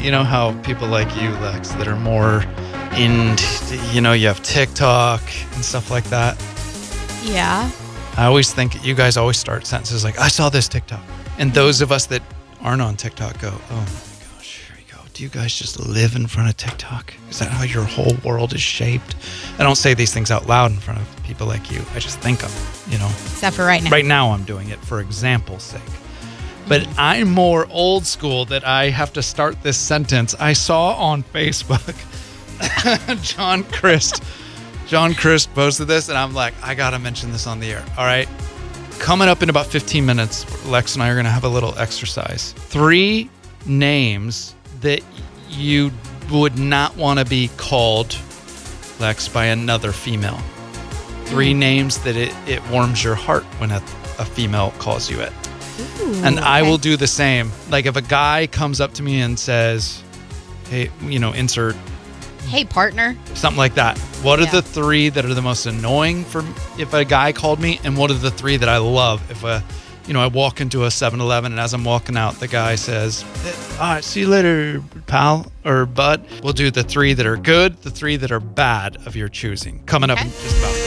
You know how people like you, Lex, that are more in, you have TikTok and stuff like that. Yeah. I always think you guys always start sentences like, I saw this TikTok. And those of us that aren't on TikTok go, oh my gosh, here we go. Do you guys just live in front of TikTok? Is that how your whole world is shaped? I don't say these things out loud in front of people like you. I just think them, Except for right now. Right now I'm doing it for example's sake. But I'm more old school that I have to start this sentence. I saw on Facebook, John Christ posted this, and I'm like, I got to mention this on the air. All right. Coming up in about 15 minutes, Lex and I are going to have a little exercise. 3 names that you would not want to be called, Lex, by another female. 3 names that it warms your heart when a female calls you it. Ooh, and I will do the same. Like if a guy comes up to me and says, hey, insert. Hey, partner. Something like that. What are the 3 that are the most annoying for if a guy called me? And what are the 3 that I love? If I walk into a 7-Eleven and as I'm walking out, the guy says, all right, see you later, pal or bud. We'll do the 3 that are good, the 3 that are bad of your choosing. Coming up in just about